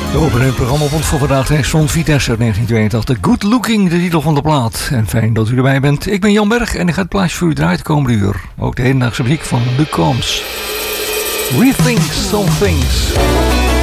De opening programma vond voor vandaag is van Vitesse 1982. Good Looking, de titel van de plaat. En fijn dat u erbij bent. Ik ben Jan Berg en ik ga het plaatje voor u draaien de komende uur. Ook de hedendaagse muziek van Luc Combs. Rethink Some Things.